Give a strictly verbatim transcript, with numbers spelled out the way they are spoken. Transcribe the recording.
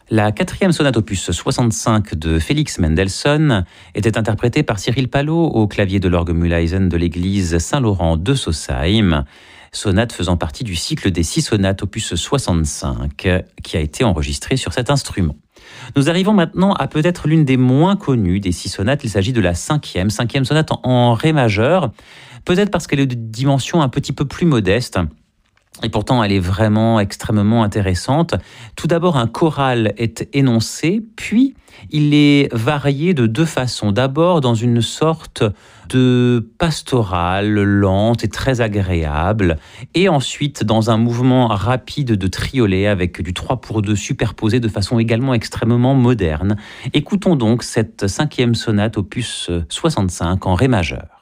La quatrième sonate opus soixante-cinq de Félix Mendelssohn était interprétée par Cyril Palot au clavier de l'orgue Mühlhausen de l'église Saint-Laurent de Sausheim, sonate faisant partie du cycle des six sonates opus soixante-cinq qui a été enregistré sur cet instrument. Nous arrivons maintenant à peut-être l'une des moins connues des six sonates. Il s'agit de la cinquième, cinquième sonate en ré majeur, peut-être parce qu'elle est de dimension un petit peu plus modeste. Et pourtant, elle est vraiment extrêmement intéressante. Tout d'abord, un choral est énoncé, puis il est varié de deux façons. D'abord, dans une sorte de pastorale lente et très agréable, et ensuite dans un mouvement rapide de triolet avec du trois pour deux superposé de façon également extrêmement moderne. Écoutons donc cette cinquième sonate opus soixante-cinq en ré majeur.